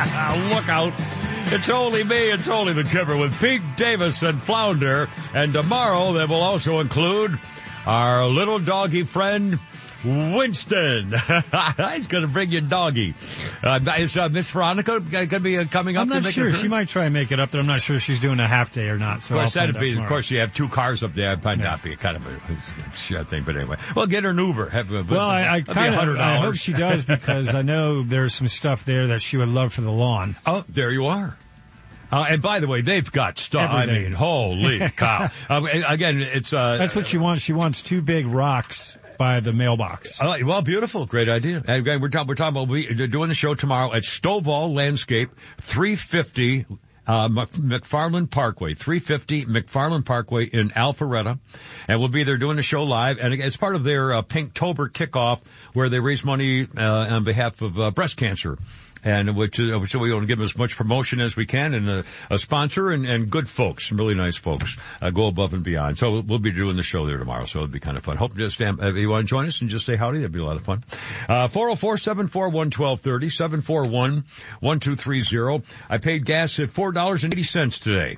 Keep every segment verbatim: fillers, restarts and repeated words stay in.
Look out. It's only me. It's only the Kipper with Pete Davis and Flounder. And tomorrow they will also include our little doggy friend, Winston. He's going to bring you doggy. Uh, is uh, Miss Veronica going to be uh, coming up? I'm not sure. She might try and make it up, but I'm not sure if she's doing a half day or not. So of course, I'll that'd be, tomorrow. Of course, you have two cars up there. It might yeah. not be kind of a shit thing, but anyway. Well, get her an Uber. Have, uh, well, I, I kind of I hope she does because I know there's some stuff there that she would love for the lawn. Oh, there you are. Uh, and by the way, they've got stuff. Everything. I mean, holy cow. Um, again, it's... Uh, That's what she wants. She wants two big rocks by the mailbox. Uh, well, beautiful. Great idea. And again, we're, talk, we're talking about we, doing the show tomorrow at Stovall Landscape, three fifty uh, McFarland Parkway, three fifty McFarland Parkway in Alpharetta. And we'll be there doing the show live. And it's part of their uh, Pinktober kickoff where they raise money uh, on behalf of uh, breast cancer. And which is, so we want to give them as much promotion as we can, and a, a sponsor and, and good folks, some really nice folks, uh, go above and beyond. So we'll be doing the show there tomorrow, so it'll be kind of fun. Hope you just stand, uh, you want to join us and just say howdy, that'd be a lot of fun. Uh, four oh four, seven four one, one two three oh, seven four one, one two three oh. I paid gas at four dollars and eighty cents today.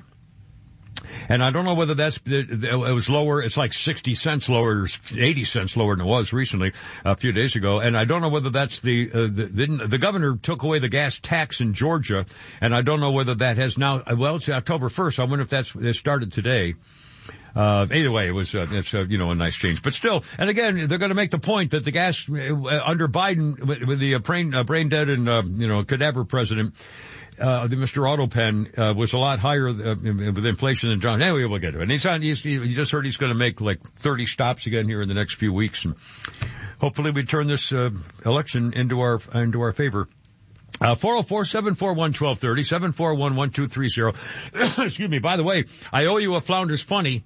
And I don't know whether that's, it was lower, it's like sixty cents lower, eighty cents lower than it was recently, a few days ago. And I don't know whether that's the, uh, the, the, the governor took away the gas tax in Georgia. And I don't know whether that has now, well, it's October first. I wonder if that's, it started today. Uh, either way, it was, uh, it's, uh, you know, a nice change. But still, and again, they're going to make the point that the gas, uh, under Biden, with, with the uh, brain, uh, brain dead and, uh, you know, cadaver president, Uh, the Mister Autopen, uh, was a lot higher, uh, with inflation than John. Anyway, we'll get to it. And he's on, he's, you just heard he's going to make like thirty stops again here in the next few weeks. And hopefully we turn this, uh, election into our, into our favor. Uh, four oh four, seven four one, one two three oh, seven four one, one two three oh. Excuse me. By the way, I owe you a Flounders Funny.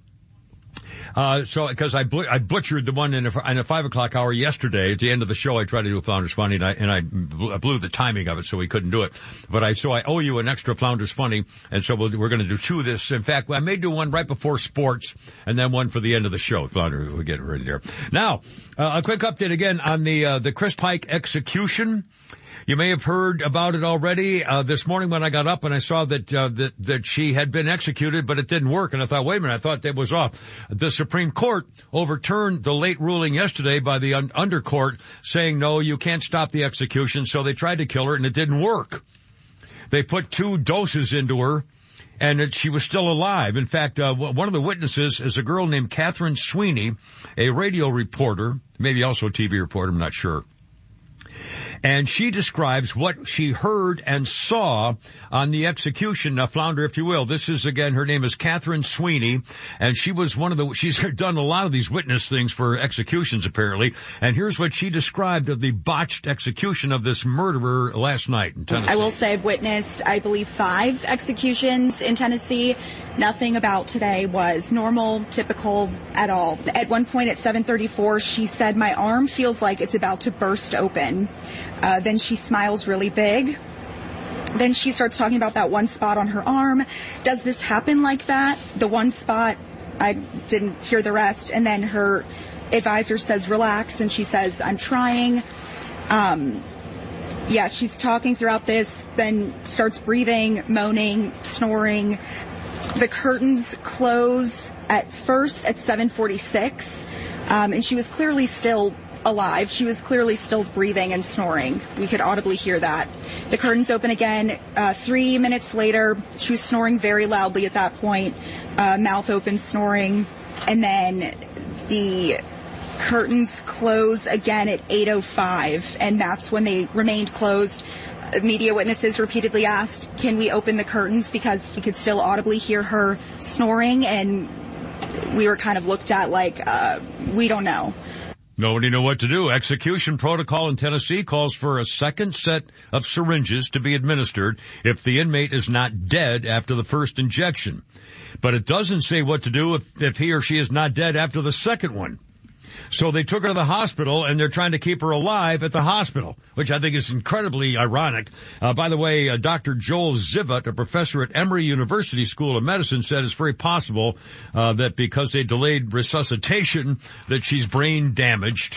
Uh, so, cause I, bl- I butchered the one in a, in a five o'clock hour yesterday. At the end of the show, I tried to do a Flounders Funny and I, and I blew the timing of it so we couldn't do it. But I, so I owe you an extra Flounders Funny. And so we'll, we're going to do two of this. In fact, I may do one right before sports and then one for the end of the show. Flounder, we'll get right there. Now, uh, a quick update again on the, uh, the Chris Pike execution. You may have heard about it already. Uh, this morning when I got up and I saw that, uh, that, that she had been executed, but it didn't work. And I thought, wait a minute, I thought that was off. The Supreme Court overturned the late ruling yesterday by the un- undercourt saying, no, you can't stop the execution. So they tried to kill her and it didn't work. They put two doses into her and it, she was still alive. In fact, uh, one of the witnesses is a girl named Catherine Sweeney, a radio reporter, maybe also a T V reporter, I'm not sure. And she describes what she heard and saw on the execution. Now, Flounder, if you will, this is, again, her name is Catherine Sweeney, and she was one of the, she's done a lot of these witness things for executions, apparently. And here's what she described of the botched execution of this murderer last night in Tennessee. I will say I've witnessed, I believe, five executions in Tennessee. Nothing about today was normal, typical at all. At one point at seven thirty-four, she said, my arm feels like it's about to burst open. Uh, then she smiles really big. Then she starts talking about that one spot on her arm. Does this happen like that? The one spot, I didn't hear the rest. And then her advisor says, relax. And she says, I'm trying. Um, yeah, she's talking throughout this, then starts breathing, moaning, snoring. The curtains close at first at seven forty-six. Um, and she was clearly still alive. She was clearly still breathing and snoring. We could audibly hear that. The curtains open again. Uh, three minutes later, she was snoring very loudly at that point, uh, mouth open, snoring. And then the curtains close again at eight oh five, and that's when they remained closed. Media witnesses repeatedly asked, can we open the curtains, because we could still audibly hear her snoring, and we were kind of looked at like, uh, we don't know. Nobody knew what to do. Execution protocol in Tennessee calls for a second set of syringes to be administered if the inmate is not dead after the first injection. But it doesn't say what to do if, if he or she is not dead after the second one. So they took her to the hospital, and they're trying to keep her alive at the hospital, which I think is incredibly ironic. Uh, by the way, uh, Doctor Joel Zivot, a professor at Emory University School of Medicine, said it's very possible uh, that because they delayed resuscitation, that she's brain damaged.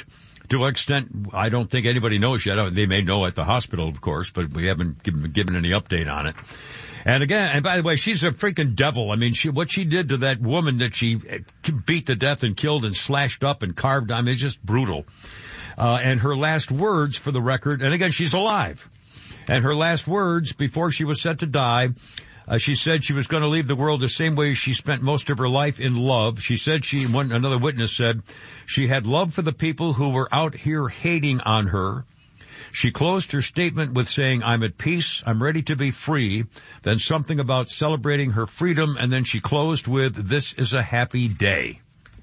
To what extent, I don't think anybody knows yet. They may know at the hospital, of course, but we haven't given, given any update on it. And again, and by the way, she's a freaking devil. I mean, she, what she did to that woman that she beat to death and killed and slashed up and carved, I mean, it's just brutal. Uh, and her last words for the record, and again, she's alive. And her last words before she was set to die, uh, she said she was going to leave the world the same way she spent most of her life, in love. She said she, one, another witness said, she had love for the people who were out here hating on her. She closed her statement with saying, I'm at peace, I'm ready to be free, then something about celebrating her freedom, and then she closed with, this is a happy day.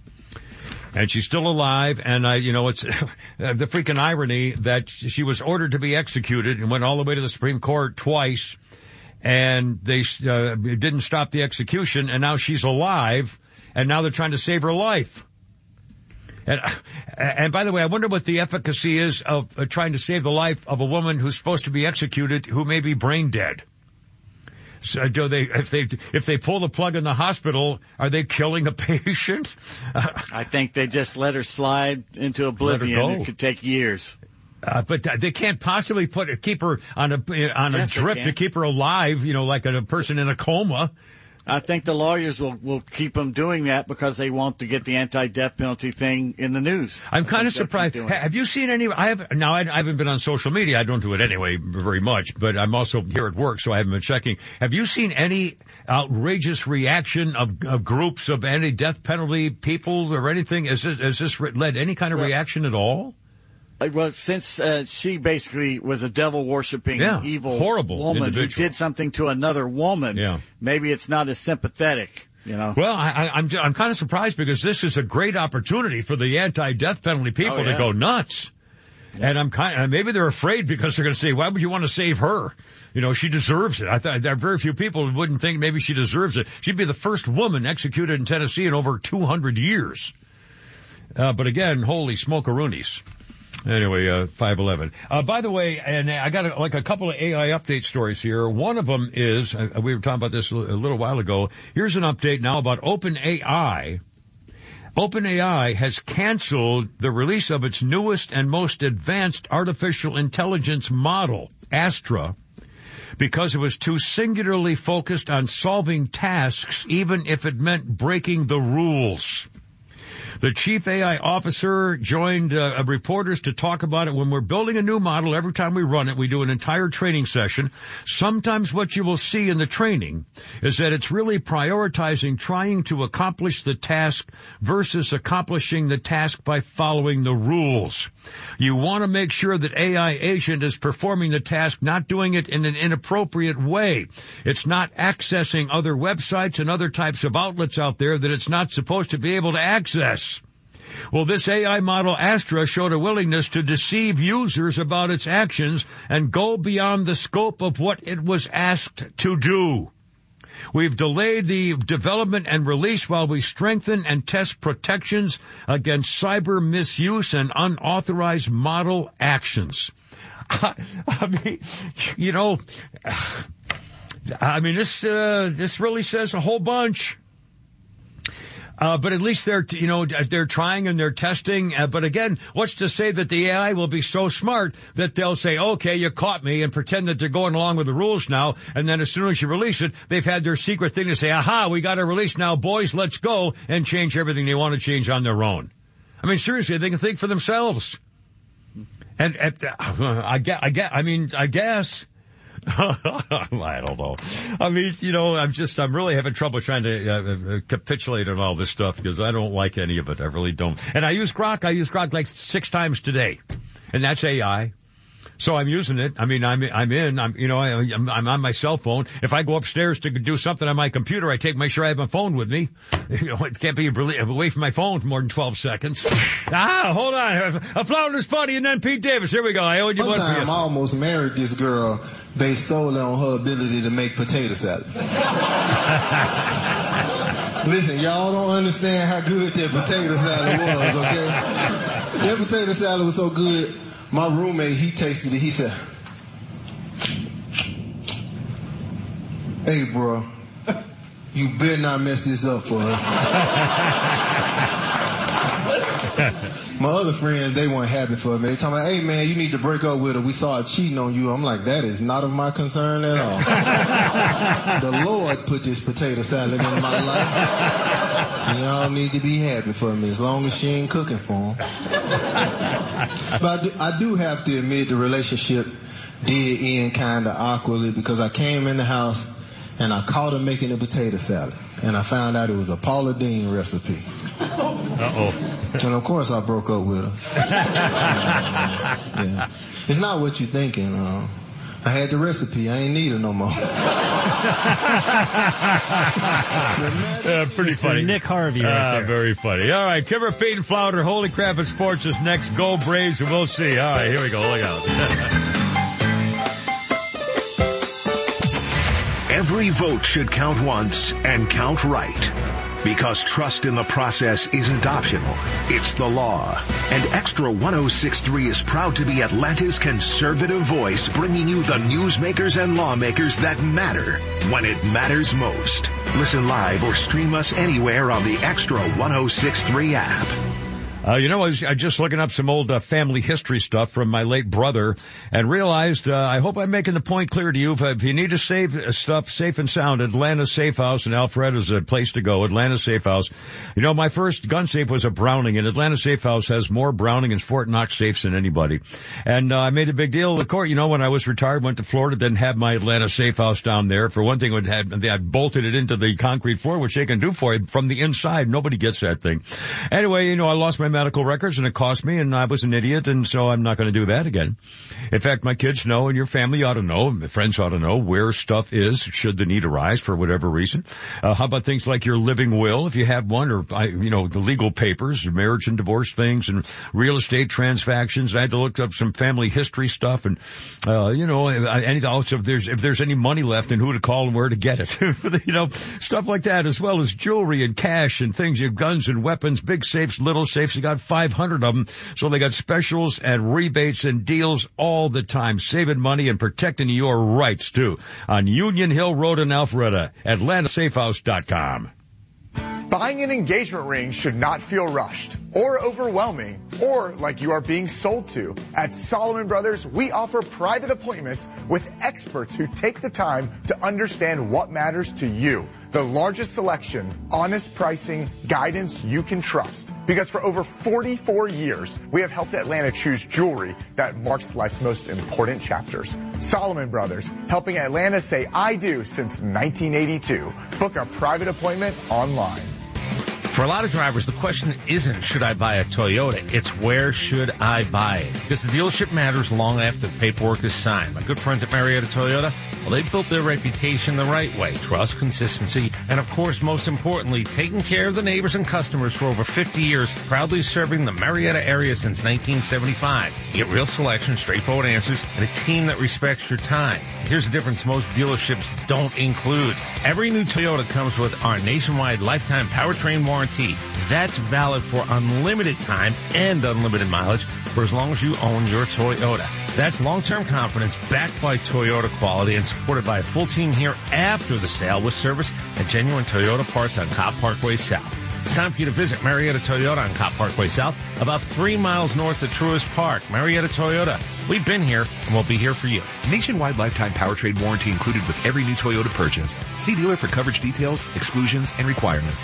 And she's still alive, and I, you know, it's the freaking irony that she was ordered to be executed and went all the way to the Supreme Court twice, and they uh, didn't stop the execution, and now she's alive, and now they're trying to save her life. And, and by the way, I wonder what the efficacy is of uh, trying to save the life of a woman who's supposed to be executed who may be brain dead. So do they, if they, if they pull the plug in the hospital, are they killing a patient? Uh, I think they just let her slide into oblivion. It could take years. Uh, but they can't possibly put keep her on a on a yes, drip to keep her alive, you know, like a, a person in a coma. I think the lawyers will will keep them doing that because they want to get the anti-death penalty thing in the news. I'm kind of surprised. Have you seen any? I have now. I, I haven't been on social media. I don't do it anyway very much, but I'm also here at work, so I haven't been checking. Have you seen any outrageous reaction of, of groups of anti-death penalty people or anything? Has this, has this led any kind of well, reaction at all? Well, since uh, she basically was a devil-worshipping, yeah, evil horrible woman individual who did something to another woman, yeah. maybe it's not as sympathetic, you know. Well, I, I, I'm I'm kind of surprised because this is a great opportunity for the anti-death penalty people oh, yeah. to go nuts. Yeah. And I'm kind of, maybe they're afraid because they're going to say, why would you want to save her? You know, she deserves it. I thought there are very few people who wouldn't think maybe she deserves it. She'd be the first woman executed in Tennessee in over two hundred years. Uh, but again, holy smokeroonies. Anyway, uh, five eleven. Uh, by the way, and I got a, like a couple of A I update stories here. One of them is, uh, we were talking about this a little while ago. Here's an update now about OpenAI. OpenAI has canceled the release of its newest and most advanced artificial intelligence model, Astra, because it was too singularly focused on solving tasks, even if it meant breaking the rules. The chief A I officer joined uh, reporters to talk about it. When we're building a new model, every time we run it, we do an entire training session. Sometimes what you will see in the training is that it's really prioritizing trying to accomplish the task versus accomplishing the task by following the rules. You want to make sure that A I agent is performing the task, not doing it in an inappropriate way. It's not accessing other websites and other types of outlets out there that it's not supposed to be able to access. Well, this A I model, Astra, showed a willingness to deceive users about its actions and go beyond the scope of what it was asked to do. We've delayed the development and release while we strengthen and test protections against cyber misuse and unauthorized model actions. I, I mean, you know, I mean, this, uh, this really says a whole bunch. Uh, but at least they're, you know, they're trying and they're testing. Uh, but again, what's to say that the A I will be so smart that they'll say, okay, you caught me, and pretend that they're going along with the rules now. And then as soon as you release it, they've had their secret thing to say, aha, we got to release now, boys, let's go, and change everything they want to change on their own. I mean, seriously, they can think for themselves. And, and uh, I get, I get, I mean, I guess. I don't know. I mean, you know, I'm just, I'm really having trouble trying to uh, capitulate on all this stuff because I don't like any of it. I really don't. And I use Grok. I use Grok like six times today. And that's A I. So I'm using it. I mean, I'm, I'm in, I'm, you know, I, I'm, I'm on my cell phone. If I go upstairs to do something on my computer, I take, make sure I have my phone with me. You know, it can't be away from my phone for more than twelve seconds. Ah, hold on. A Flounders Buddy and then Pete Davis. Here we go. I owe you one, one time for you. I almost married this girl based solely on her ability to make potato salad. Listen, y'all don't understand how good that potato salad was, okay? That potato salad was so good. My roommate, he tasted it. He said, hey, bro, you better not mess this up for us. My other friends, they weren't happy for me. They talking about, hey man, you need to break up with her. We saw her cheating on you. I'm like, that is not of my concern at all. The Lord put this potato salad in my life. And y'all need to be happy for me as long as she ain't cooking for them. But I do, I do have to admit the relationship did end kind of awkwardly because I came in the house and I caught her making a potato salad. And I found out it was a Paula Deen recipe. Uh-oh. And of course I broke up with her. Yeah. It's not what you're thinking. Uh, I had the recipe. I ain't need her no more. uh, pretty Mister funny. Nick Harvey right uh, there. Very funny. All right, Kimmer, Pete, and Flounder, Holy Crap at Sports is next. Go Braves, and we'll see. All right, here we go. Look out. Every vote should count once and count right. Because trust in the process isn't optional. It's the law. And Extra one oh six point three is proud to be Atlanta's conservative voice, bringing you the newsmakers and lawmakers that matter when it matters most. Listen live or stream us anywhere on the Extra one oh six point three app. Uh, you know, I was, I was just looking up some old uh, family history stuff from my late brother and realized, uh, I hope I'm making the point clear to you. If, if you need to save uh, stuff safe and sound, Atlanta Safe House in Alpharetta is a place to go. Atlanta Safe House. You know, my first gun safe was a Browning, and Atlanta Safe House has more Browning and Fort Knox safes than anybody. And uh, I made a big deal of the court. You know, when I was retired, went to Florida, didn't have my Atlanta Safe House down there. For one thing, it had, they had bolted it into the concrete floor, which they can do for you from the inside. Nobody gets that thing. Anyway, you know, I lost my medical records, and it cost me, and I was an idiot, and so I'm not going to do that again. In fact, my kids know, and your family ought to know, my friends ought to know where stuff is should the need arise for whatever reason. Uh, how about things like your living will, if you had one, or, you know, the legal papers, marriage and divorce things, and real estate transactions. I had to look up some family history stuff, and, uh, you know, anything else, if there's, if there's any money left, and who to call and where to get it. You know, stuff like that, as well as jewelry and cash and things. You have guns and weapons, big safes, little safes. You got five hundred of them. So they got specials and rebates and deals all the time, saving money and protecting your rights too. On Union Hill Road in Alpharetta, Atlanta Safe House dot com. Buying an engagement ring should not feel rushed or overwhelming or like you are being sold to. At Solomon Brothers, we offer private appointments with experts who take the time to understand what matters to you. The largest selection, honest pricing, guidance you can trust. Because for over forty-four years, we have helped Atlanta choose jewelry that marks life's most important chapters. Solomon Brothers, helping Atlanta say I do since nineteen eighty-two. Book a private appointment online. For a lot of drivers, the question isn't, should I buy a Toyota? It's, where should I buy it? Because the dealership matters long after the paperwork is signed. My good friends at Marietta Toyota, well, they've built their reputation the right way. Trust, consistency, and of course, most importantly, taking care of the neighbors and customers for over fifty years, proudly serving the Marietta area since nineteen seventy-five. You get real selection, straightforward answers, and a team that respects your time. Here's the difference most dealerships don't include. Every new Toyota comes with our nationwide lifetime powertrain warranty. That's valid for unlimited time and unlimited mileage for as long as you own your Toyota. That's long-term confidence backed by Toyota quality and supported by a full team here after the sale with service and genuine Toyota parts on Cobb Parkway South. It's time for you to visit Marietta Toyota on Cobb Parkway South, about three miles north of Truist Park. Marietta Toyota. We've been here, and we'll be here for you. Nationwide lifetime powertrain warranty included with every new Toyota purchase. See dealer for coverage details, exclusions, and requirements.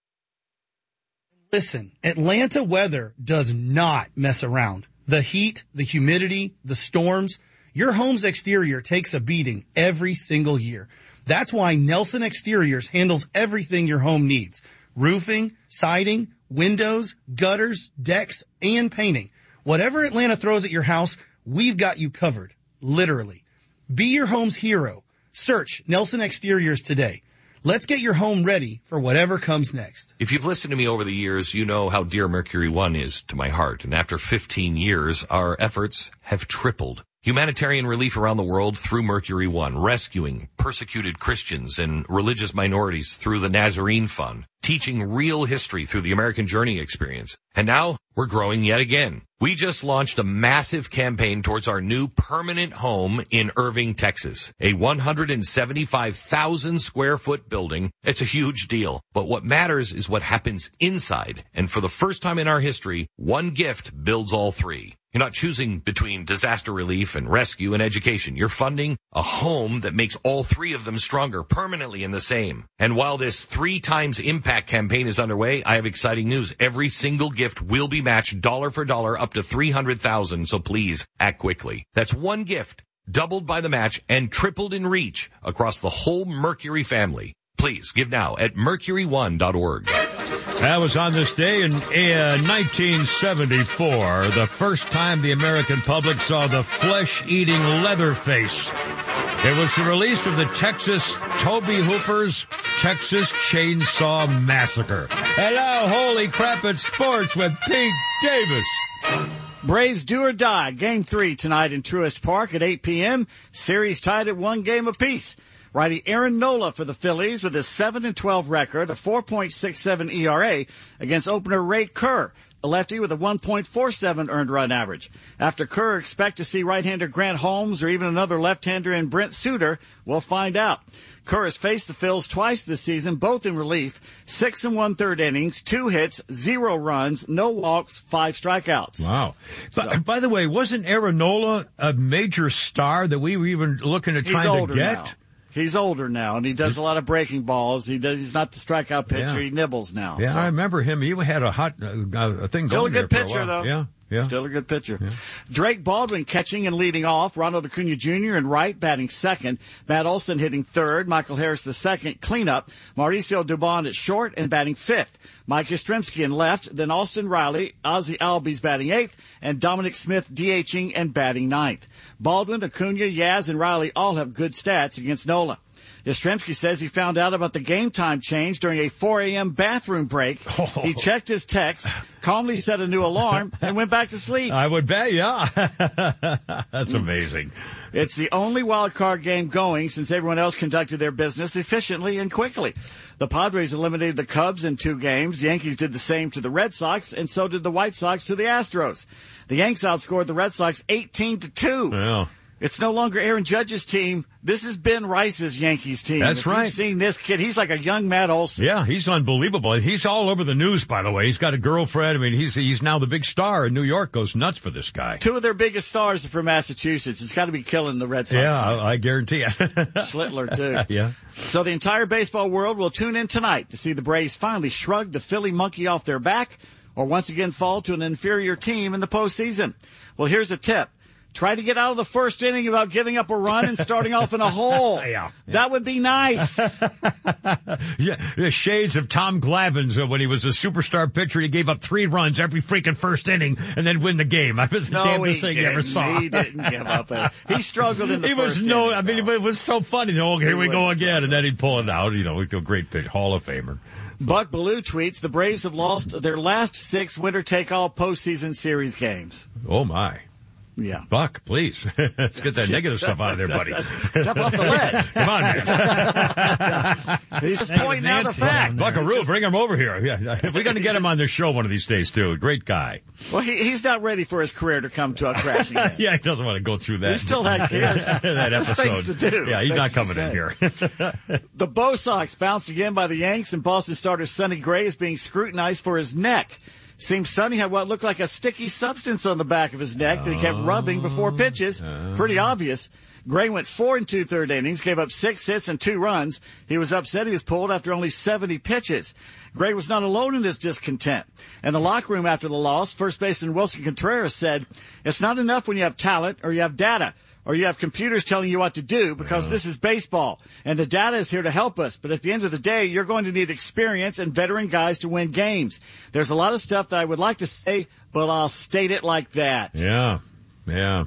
Listen, Atlanta weather does not mess around. The heat, the humidity, the storms. Your home's exterior takes a beating every single year. That's why Nelson Exteriors handles everything your home needs. Roofing, siding, windows, gutters, decks, and painting. Whatever Atlanta throws at your house, we've got you covered. Literally. Be your home's hero. Search Nelson Exteriors today. Let's get your home ready for whatever comes next. If you've listened to me over the years, you know how dear Mercury One is to my heart. And after fifteen years, our efforts have tripled. Humanitarian relief around the world through Mercury One, rescuing persecuted Christians and religious minorities through the Nazarene Fund, teaching real history through the American Journey experience. And now we're growing yet again. We just launched a massive campaign towards our new permanent home in Irving, Texas. A one hundred seventy-five thousand square foot building. It's a huge deal. But what matters is what happens inside. And for the first time in our history, one gift builds all three. You're not choosing between disaster relief and rescue and education. You're funding a home that makes all three of them stronger, permanently in the same. And while this three times impact campaign is underway, I have exciting news. Every single gift will be matched dollar for dollar up to three hundred thousand dollars, so please act quickly. That's one gift, doubled by the match and tripled in reach across the whole Mercury family. Please give now at mercury one dot org. That was on this day in uh, nineteen seventy-four, the first time the American public saw the flesh-eating Leatherface. It was the release of the Texas Toby Hooper's Texas Chainsaw Massacre. Hello, holy crap, it's sports with Pete Davis. Braves do or die. Game three tonight in Truist Park at eight p.m. Series tied at one game apiece. Righty Aaron Nola for the Phillies with a seven and twelve record, a four point six seven E R A against opener Ray Kerr, a lefty with a one point four seven earned run average. After Kerr, expect to see right-hander Grant Holmes or even another left-hander in Brent Suter. We'll find out. Kerr has faced the Phils twice this season, both in relief. Six and one-third innings, two hits, zero runs, no walks, five strikeouts. Wow. So, by, by the way, wasn't Aaron Nola a major star that we were even looking at trying to get? Now. He's older now, and he does a lot of breaking balls. He does, he's not the strikeout pitcher. Yeah. He nibbles now. Yeah, so. I remember him. He had a hot uh, a thing Still going a good there for pitcher, a while. though. Yeah, yeah. Still a good pitcher. Yeah. Drake Baldwin catching and leading off. Ronald Acuna Junior in right, batting second. Matt Olson hitting third. Michael Harris the second, cleanup. Mauricio Dubon at short and batting fifth. Mike Yastrzemski in left. Then Austin Riley, Ozzie Albies batting eighth, and Dominic Smith DHing and batting ninth. Baldwin, Acuna, Yaz, and Riley all have good stats against Nola. Yastrzemski says he found out about the game time change during a four a.m. bathroom break. Oh. He checked his text, calmly set a new alarm, and went back to sleep. I would bet, yeah. That's amazing. It's the only wild card game going since everyone else conducted their business efficiently and quickly. The Padres eliminated the Cubs in two games. The Yankees did the same to the Red Sox, and so did the White Sox to the Astros. The Yanks outscored the Red Sox eighteen to two. Yeah. It's no longer Aaron Judge's team. This is Ben Rice's Yankees team. That's if right. You've seen this kid. He's like a young Matt Olson. Yeah, he's unbelievable. He's all over the news, by the way. He's got a girlfriend. I mean, he's he's now the big star in New York. Goes nuts for this guy. Two of their biggest stars are from Massachusetts. It's got to be killing the Red Sox. Yeah, I, I guarantee you. Schlittler, too. Yeah. So the entire baseball world will tune in tonight to see the Braves finally shrug the Philly monkey off their back or once again fall to an inferior team in the postseason. Well, here's a tip. Try to get out of the first inning without giving up a run and starting off in a hole. Yeah, yeah. That would be nice. Yeah, the shades of Tom Glavine uh, when he was a superstar pitcher. He gave up three runs every freaking first inning and then win the game. I was the no, damnedest thing didn't. you ever saw. He didn't give up a, He struggled in the he first was no, inning. I mean, though. it was so funny. Oh, here He we go was again. funny. And then he'd pull it out. You know, a great pitch, Hall of Famer. So. Buck Bellew tweets, the Braves have lost their last six winner-take-all postseason series games. Oh, my. Yeah. Buck, please. Let's get that negative stuff out of there, buddy. Step off the ledge. Come on, man. He's just pointing out a fact. Buckaroo, bring him over here. Yeah, we're going to get him on the show one of these days, too. Great guy. Well, he, he's not ready for his career to come to a crashing end. Yeah, he doesn't want to go through that. He still had kids. that episode. Things to do. Yeah, he's Things not coming to in here. The Bo Sox bounced again by the Yanks, and Boston starter Sonny Gray is being scrutinized for his neck. Seems Sonny had what looked like a sticky substance on the back of his neck that he kept rubbing before pitches. Pretty obvious. Gray went four and two-third innings, gave up six hits and two runs. He was upset he was pulled after only seventy pitches. Gray was not alone in his discontent. In the locker room after the loss, first baseman Wilson Contreras said, "It's not enough when you have talent or you have data, or you have computers telling you what to do, because yeah. this is baseball, and the data is here to help us. But at the end of the day, you're going to need experience and veteran guys to win games. There's a lot of stuff that I would like to say, but I'll state it like that." Yeah, yeah.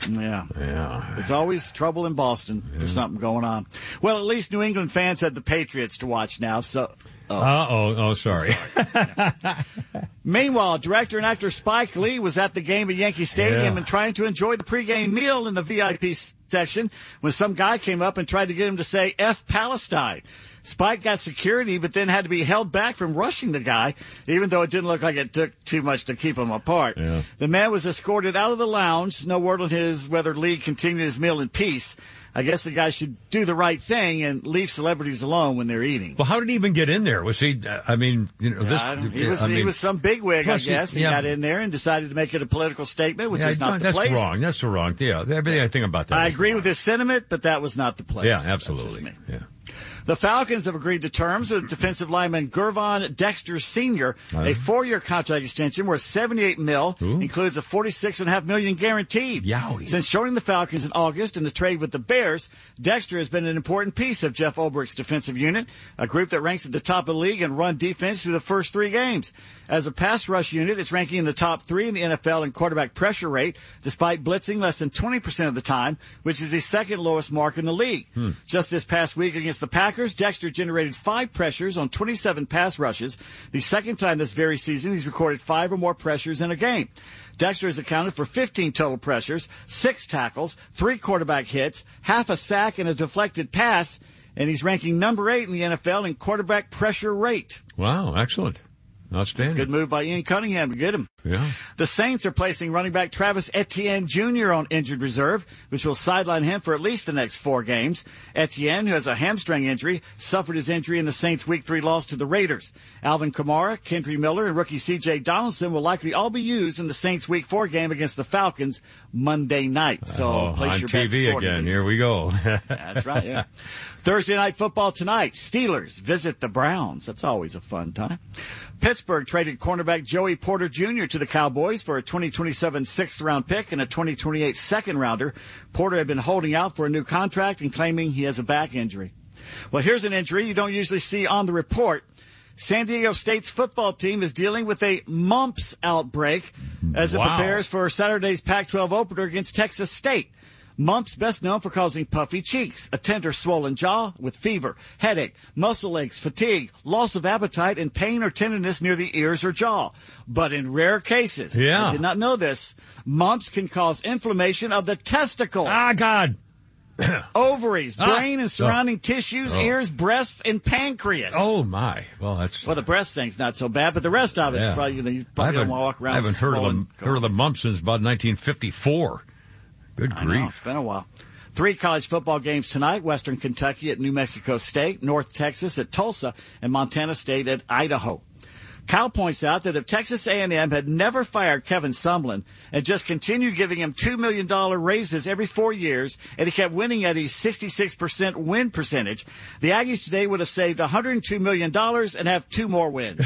Yeah. Yeah. It's always trouble in Boston. Yeah. There's something going on. Well, at least New England fans had the Patriots to watch now, so. Oh. Uh-oh. Oh, sorry. sorry. Yeah. Meanwhile, director and actor Spike Lee was at the game at Yankee Stadium yeah. and trying to enjoy the pregame meal in the V I P section when some guy came up and tried to get him to say F Palestine. Spike got security, but then had to be held back from rushing the guy, even though it didn't look like it took too much to keep them apart. Yeah. The man was escorted out of the lounge. No word on his whether Lee continued his meal in peace. I guess the guy should do the right thing and leave celebrities alone when they're eating. Well, how did he even get in there? Was he, I mean, you know, this, yeah, he was, I he mean, was some bigwig, I guess. He, yeah. he got in there and decided to make it a political statement, which yeah, is not no, the that's place. That's wrong. That's the wrong. Yeah, everything I think about that. I agree wrong. with his sentiment, but that was not the place. Yeah, absolutely. Yeah. The Falcons have agreed to terms with defensive lineman Gervon Dexter Senior Uh, a four-year contract extension worth seventy-eight mil, Ooh. includes a forty-six and a half million guaranteed. Yowie. Since joining the Falcons in August in the trade with the Bears, Dexter has been an important piece of Jeff Ulbricht's defensive unit, a group that ranks at the top of the league in run defense through the first three games. As a pass rush unit, it's ranking in the top three in the N F L in quarterback pressure rate, despite blitzing less than twenty percent of the time, which is the second lowest mark in the league. Hmm. Just this past week against the Packers, Dexter generated five pressures on twenty-seven pass rushes, the second time this very season he's recorded five or more pressures in a game. Dexter has accounted for fifteen total pressures, six tackles, three quarterback hits, half a sack, and a deflected pass, and he's ranking number eight in the N F L in quarterback pressure rate. Wow, excellent. Outstanding. Good move by Ian Cunningham to get him. Yeah. The Saints are placing running back Travis Etienne Junior on injured reserve, which will sideline him for at least the next four games. Etienne, who has a hamstring injury, suffered his injury in the Saints' Week three loss to the Raiders. Alvin Kamara, Kendry Miller, and rookie C J Donaldson will likely all be used in the Saints' Week four game against the Falcons Monday night. So oh, place on your T V bets again. Here we go. That's right, yeah. Thursday night football tonight. Steelers visit the Browns. That's always a fun time. Pittsburgh traded cornerback Joey Porter Junior to the Cowboys for a twenty twenty-seven sixth round pick and a twenty twenty-eight second rounder. Porter had been holding out for a new contract and claiming he has a back injury. Well, here's an injury you don't usually see on the report. San Diego State's football team is dealing with a mumps outbreak as it wow. prepares for Saturday's Pac twelve opener against Texas State. Mumps best known for causing puffy cheeks, a tender swollen jaw with fever, headache, muscle aches, fatigue, loss of appetite, and pain or tenderness near the ears or jaw. But in rare cases, yeah. I did not know this, mumps can cause inflammation of the testicles. Ah, God. Ovaries, ah. brain and surrounding oh. tissues, oh. ears, breasts, and pancreas. Oh, my. Well, that's... Well, the breast thing's not so bad, but the rest of it, yeah. probably, you, know, you probably don't want to walk around. I haven't heard of, them, heard of the mumps since about nineteen fifty-four. Good I grief. know, it's been a while. Three college football games tonight. Western Kentucky at New Mexico State, North Texas at Tulsa, and Montana State at Idaho. Cal points out that if Texas A and M had never fired Kevin Sumlin and just continued giving him two million dollars raises every four years and he kept winning at a sixty-six percent win percentage, the Aggies today would have saved one hundred two million dollars and have two more wins.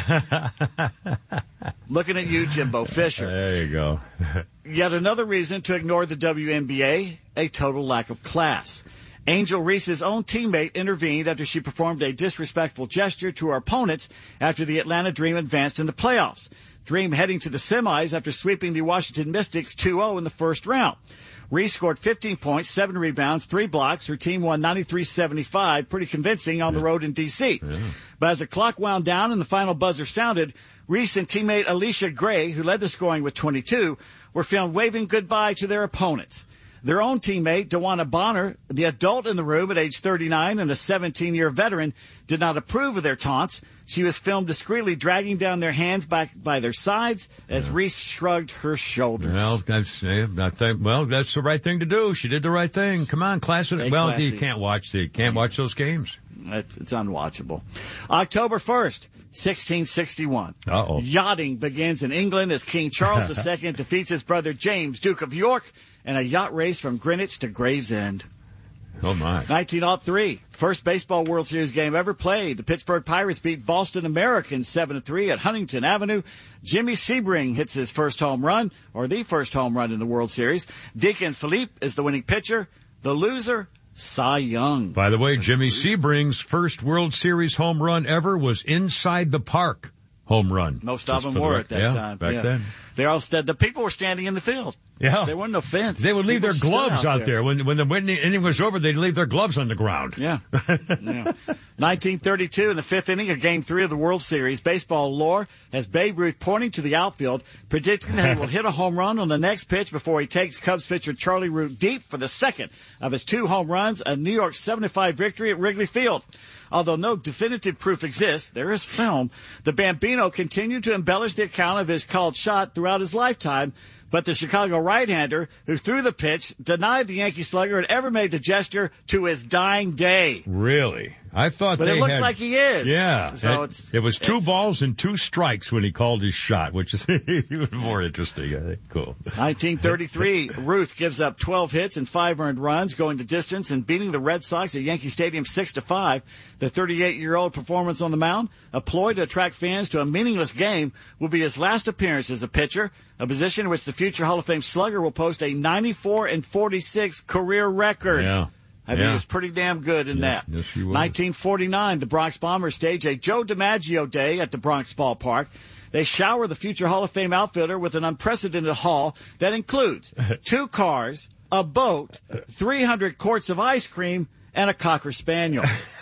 Looking at you, Jimbo Fisher. There you go. Yet another reason to ignore the W N B A, a total lack of class. Angel Reese's own teammate intervened after she performed a disrespectful gesture to her opponents after the Atlanta Dream advanced in the playoffs. Dream heading to the semis after sweeping the Washington Mystics two oh in the first round. Reese scored fifteen points, seven rebounds, three blocks. Her team won ninety-three seventy-five, pretty convincing on the road in D C. Yeah. But as the clock wound down and the final buzzer sounded, Reese and teammate Alicia Gray, who led the scoring with twenty-two, were filmed waving goodbye to their opponents. Their own teammate, DeWanna Bonner, the adult in the room at age thirty-nine and a seventeen-year veteran, did not approve of their taunts. She was filmed discreetly dragging down their hands back by their sides as yeah. Reese shrugged her shoulders. Well, that's uh, I think, well, that's the right thing to do. She did the right thing. Come on, class it. Well, classy. you can't watch the can't watch those games. It's, it's unwatchable. October first, sixteen sixty-one. Uh-oh. Yachting begins in England as King Charles the Second defeats his brother James, Duke of York, in a yacht race from Greenwich to Gravesend. Oh, my. nineteen oh three, first baseball World Series game ever played. The Pittsburgh Pirates beat Boston Americans seven to three at Huntington Avenue. Jimmy Sebring hits his first home run, or the first home run in the World Series. Deacon Philippe is the winning pitcher. The loser, Cy Young. By the way, Jimmy Sebring's first World Series home run ever was inside the park home run. Most of them were at that yeah, time. Back yeah. then. They all st- the people were standing in the field. Yeah. There wasn't no fence. They would leave People their gloves out out there. there. When when the when the inning was over, they'd leave their gloves on the ground. Yeah. yeah. nineteen thirty-two in the fifth inning of Game three of the World Series, baseball lore has Babe Ruth pointing to the outfield, predicting that he will hit a home run on the next pitch before he takes Cubs pitcher Charlie Root deep for the second of his two home runs, a New York seven to five victory at Wrigley Field. Although no definitive proof exists, there is film. The Bambino continued to embellish the account of his called shot throughout his lifetime, but the Chicago right-hander who threw the pitch denied the Yankee slugger had ever made the gesture to his dying day. Really? I thought But they it looks had, like he is. Yeah. So it, it's, it was two it's, balls and two strikes when he called his shot, which is even more interesting, I think. Cool. nineteen thirty-three, Ruth gives up twelve hits and five earned runs, going the distance and beating the Red Sox at Yankee Stadium six to five. The thirty-eight-year-old performance on the mound, a ploy to attract fans to a meaningless game, will be his last appearance as a pitcher, a position in which the future Hall of Fame slugger will post a ninety-four and forty-six career record. Yeah. I mean, yeah. he was pretty damn good in yeah, that. Yes, he was. nineteen forty-nine, the Bronx Bombers stage a Joe DiMaggio Day at the Bronx Ballpark. They shower the future Hall of Fame outfielder with an unprecedented haul that includes two cars, a boat, three hundred quarts of ice cream, and a Cocker Spaniel.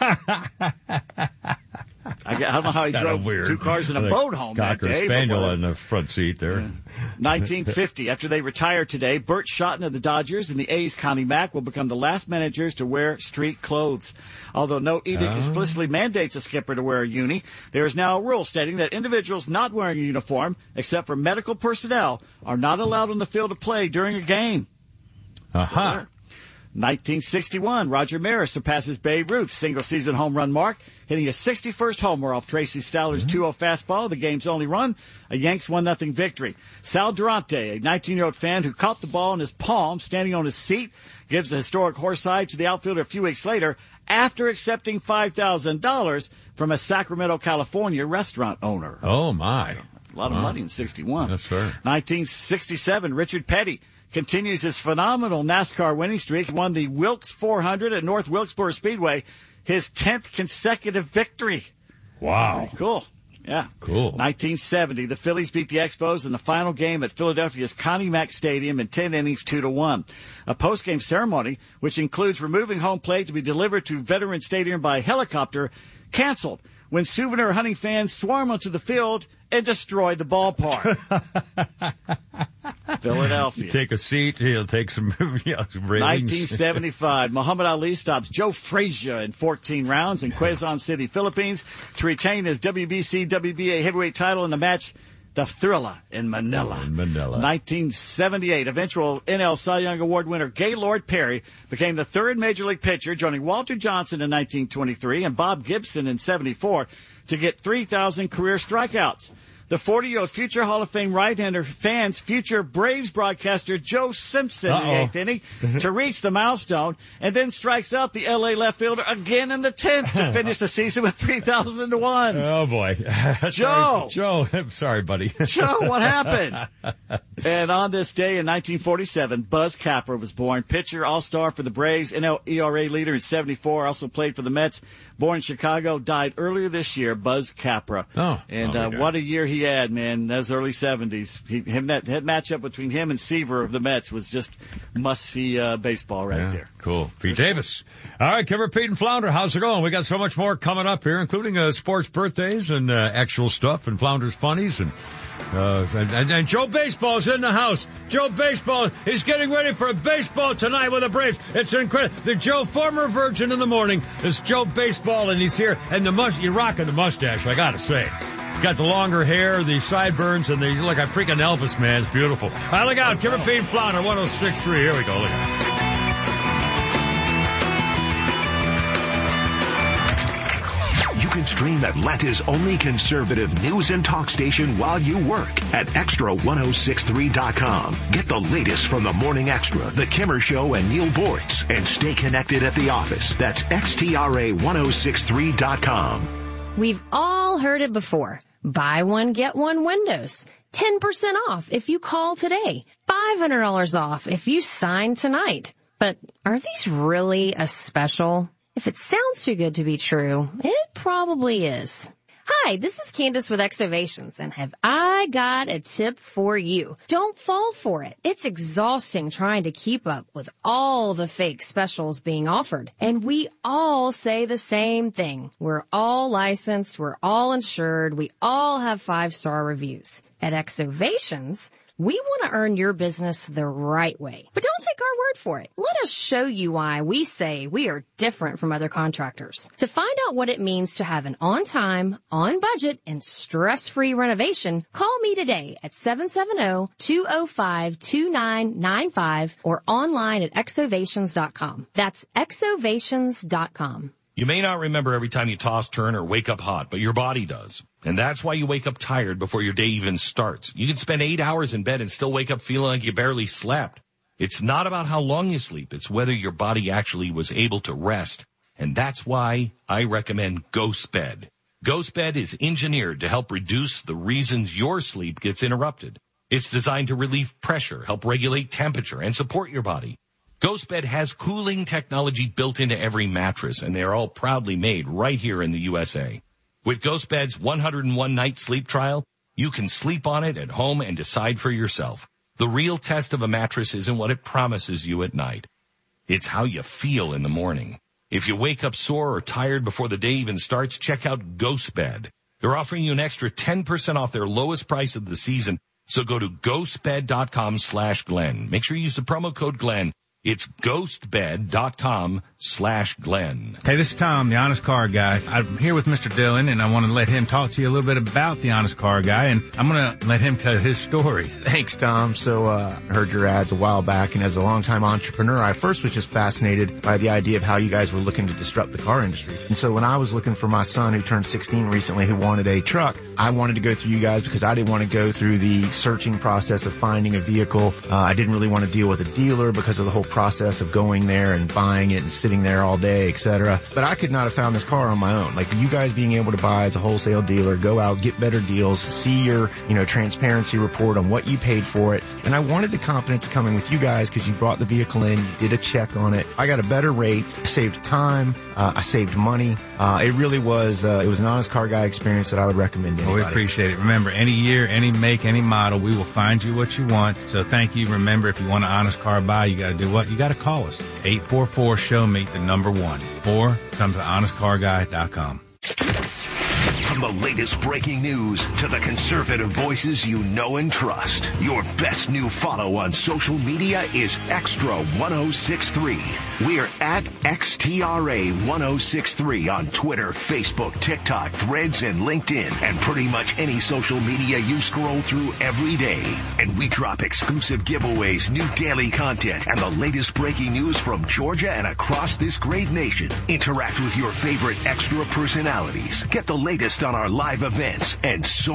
I don't know how he drove weird. two cars and a boat home that Cocker day. Spaniel on the front seat there. Yeah. nineteen fifty, after they retire today, Bert Shotton of the Dodgers and the A's Connie Mack will become the last managers to wear street clothes. Although no edict Oh. explicitly mandates a skipper to wear a uni, there is now a rule stating that individuals not wearing a uniform, except for medical personnel, are not allowed on the field of play during a game. Uh-huh. nineteen sixty-one, Roger Maris surpasses Babe Ruth's single-season home run mark, hitting his sixty-first homer off Tracy Stowler's Mm-hmm. two oh fastball, the game's only run, a Yanks one nothing victory. Sal Durante, a nineteen-year-old fan who caught the ball in his palm standing on his seat, gives the historic horseye to the outfielder a few weeks later after accepting five thousand dollars from a Sacramento, California restaurant owner. Oh, my. A lot of Wow. money in sixty-one. Yes, sir. nineteen sixty-seven, Richard Petty continues his phenomenal NASCAR winning streak. He won the Wilkes four hundred at North Wilkesboro Speedway, his tenth consecutive victory. Wow. Pretty cool. Yeah. Cool. nineteen seventy, the Phillies beat the Expos in the final game at Philadelphia's Connie Mack Stadium in ten innings, two to one. A post-game ceremony, which includes removing home plate to be delivered to Veteran Stadium by helicopter, canceled when souvenir hunting fans swarm onto the field and destroy the ballpark. Philadelphia. Take a seat. He'll take some, yeah, some railings. nineteen seventy-five, Muhammad Ali stops Joe Frazier in fourteen rounds in Quezon City, Philippines, to retain his W B C W B A heavyweight title in the match, the Thriller in Manila. In Manila. nineteen seventy-eight, eventual N L Cy Young Award winner Gaylord Perry became the third major league pitcher, joining Walter Johnson in nineteen twenty-three and Bob Gibson in seventy-four, to get three thousand career strikeouts. The forty-year-old future Hall of Fame right-hander fans future Braves broadcaster Joe Simpson Uh-oh. in the eighth inning to reach the milestone, and then strikes out the L A left fielder again in the tenth to finish the season with three thousand to one. Oh, boy. Joe! Sorry, Joe, I'm sorry, buddy. Joe, what happened? And on this day in nineteen forty-seven, Buzz Capra was born. Pitcher, all-star for the Braves, N L E R A leader in seventy-four, also played for the Mets. Born in Chicago, died earlier this year, Buzz Capra. Oh. And oh uh, what a year he had, man. Those early seventies. He, him, that, that matchup between him and Seaver of the Mets was just must-see uh, baseball right yeah, there. Cool. Pete Davis. All right, Kimmer, Pete, and Flounder, how's it going? We got so much more coming up here, including uh, sports birthdays and uh, actual stuff and Flounder's funnies. And, uh, and, and, and Joe Baseball's in the house. Joe Baseball is getting ready for a baseball tonight with the Braves. It's incredible. The Joe, former Virgin in the morning, is Joe Baseball, and he's here. And the must, you're rocking the mustache, I gotta say. Got the longer hair, the sideburns, and the, you look like freaking Elvis, man. It's beautiful. All right, look out. Kimmer, Pete, and Flounder, one oh six point three. Here we go. Look out. You can stream Atlanta's only conservative news and talk station while you work at extra ten sixty-three dot com. Get the latest from the Morning Extra, The Kimmer Show, and Neil Boortz, and stay connected at the office. That's extra ten sixty-three dot com. We've all heard it before. Buy one, get one Windows. ten percent off if you call today. five hundred dollars off if you sign tonight. But are these really a special? If it sounds too good to be true, it probably is. Hi, this is Candace with Exovations, and have I got a tip for you. Don't fall for it. It's exhausting trying to keep up with all the fake specials being offered. And we all say the same thing. We're all licensed, we're all insured, we all have five-star reviews. At Exovations, we want to earn your business the right way. But don't take our word for it. Let us show you why we say we are different from other contractors. To find out what it means to have an on-time, on-budget, and stress-free renovation, call me today at seven seven zero, two zero five, two nine nine five or online at exovations dot com. That's exovations dot com. You may not remember every time you toss, turn, or wake up hot, but your body does. And that's why you wake up tired before your day even starts. You can spend eight hours in bed and still wake up feeling like you barely slept. It's not about how long you sleep. It's whether your body actually was able to rest. And that's why I recommend GhostBed. GhostBed is engineered to help reduce the reasons your sleep gets interrupted. It's designed to relieve pressure, help regulate temperature, and support your body. GhostBed has cooling technology built into every mattress, and they are all proudly made right here in the U S A. With GhostBed's one hundred one night sleep trial, you can sleep on it at home and decide for yourself. The real test of a mattress isn't what it promises you at night. It's how you feel in the morning. If you wake up sore or tired before the day even starts, check out GhostBed. They're offering you an extra ten percent off their lowest price of the season, so go to ghostbed.com slash Glenn. Make sure you use the promo code Glenn. It's ghostbed.com slash Glenn. Hey, this is Tom, the Honest Car Guy. I'm here with Mister Dillon, and I want to let him talk to you a little bit about the Honest Car Guy, and I'm going to let him tell his story. Thanks, Tom. So uh, I heard your ads a while back, and as a longtime entrepreneur, I first was just fascinated by the idea of how you guys were looking to disrupt the car industry. And so when I was looking for my son, who turned sixteen recently, who wanted a truck, I wanted to go through you guys because I didn't want to go through the searching process of finding a vehicle. Uh, I didn't really want to deal with a dealer because of the whole process of going there and buying it and sitting there all day, et cetera. But I could not have found this car on my own. Like you guys being able to buy as a wholesale dealer, go out, get better deals, see your, you know, transparency report on what you paid for it. And I wanted the confidence coming with you guys because you brought the vehicle in, you did a check on it. I got a better rate, saved time, uh, I saved money. Uh, it really was, uh, it was an Honest Car Guy experience that I would recommend to anybody. Well, we appreciate it. Remember, any year, any make, any model, we will find you what you want. So thank you. Remember, if you want an honest car buy, you got to do what? You got to call us. eight four four, show me the number one. Or come to honest car guy dot com. From the latest breaking news to the conservative voices you know and trust, your best new follow on social media is Extra ten sixty-three. We're at X T R A ten sixty-three on Twitter, Facebook, TikTok, Threads, and LinkedIn, and pretty much any social media you scroll through every day. And we drop exclusive giveaways, new daily content, and the latest breaking news from Georgia and across this great nation. Interact with your favorite Extra personalities. Get the latest on our live events and so